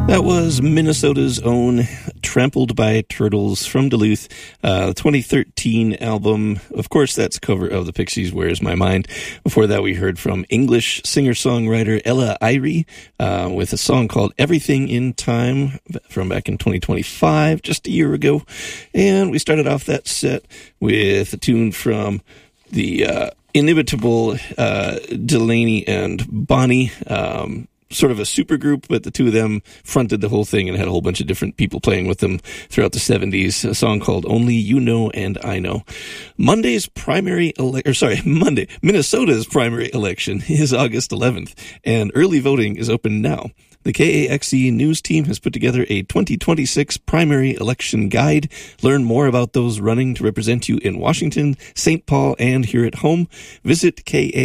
That was Minnesota's own Trampled by Turtles from Duluth, 2013 album. Of course, that's a cover of the Pixies' Where's My Mind. Before that, we heard from English singer-songwriter Ella Irie with a song called Everything in Time from back in 2025, just a year ago. And we started off that set with a tune from the inimitable Delaney and Bonnie, sort of a super group, but the two of them fronted the whole thing and had a whole bunch of different people playing with them throughout the 70s. A song called Only You Know and I Know. Minnesota's primary election is August 11th, and early voting is open now. The KAXE news team has put together a 2026 primary election guide. Learn more about those running to represent you in Washington, St. Paul, and here at home. Visit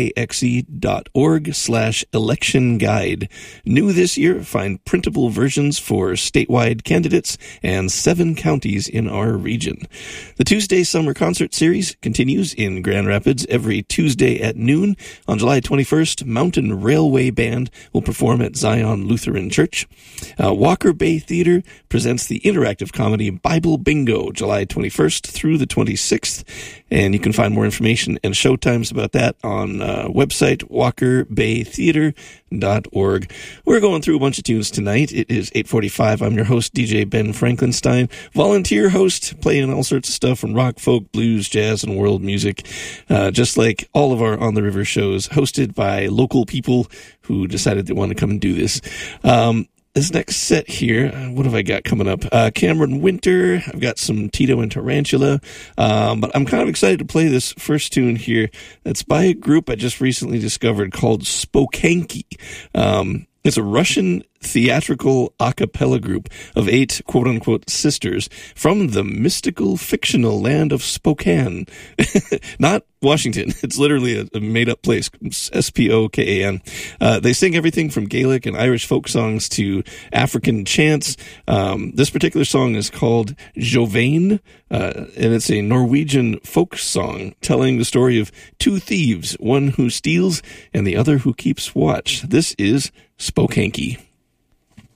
kaxe.org/election guide. New this year, find printable versions for statewide candidates and 7 counties in our region. The Tuesday Summer Concert Series continues in Grand Rapids every Tuesday at noon. On July 21st, Mountain Railway Band will perform at Zion Lutheran Church. Walker Bay Theater presents the interactive comedy Bible Bingo, July 21st through the 26th. And you can find more information and showtimes about that on website walkerbaytheater.org. We're going through a bunch of tunes tonight. It is 8:45. I'm your host, DJ Ben Franklinstein, volunteer host, playing all sorts of stuff from rock, folk, blues, jazz, and world music, just like all of our On the River shows, hosted by local people who decided they want to come and do this. This next set here, what have I got coming up? Cameron Winter, I've got some Tito and Tarantula, but I'm kind of excited to play this first tune here. It's by a group I just recently discovered called Spokanky. It's a Russian theatrical a cappella group of 8 quote-unquote sisters from the mystical fictional land of Spokane. Not Washington. It's literally a made-up place, Spokan. They sing everything from Gaelic and Irish folk songs to African chants. This particular song is called Jovane, and it's a Norwegian folk song telling the story of 2 thieves, one who steals and the other who keeps watch. This is Spokanky.